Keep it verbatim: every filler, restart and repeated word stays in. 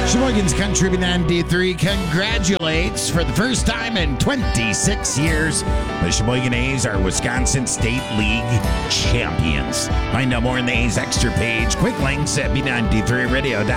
Sheboygan's Country B ninety-three congratulates for the first time in twenty-six years. The Sheboygan A's are Wisconsin State League champions. Find out more on the A's Extra page. Quick links at B ninety-three radio dot com.